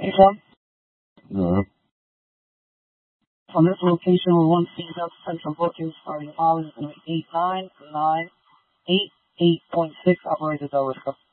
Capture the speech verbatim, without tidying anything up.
Sean? Yeah. From this location, we want to see up central booking starting hours eight nine nine eight eight point six operator Delaware.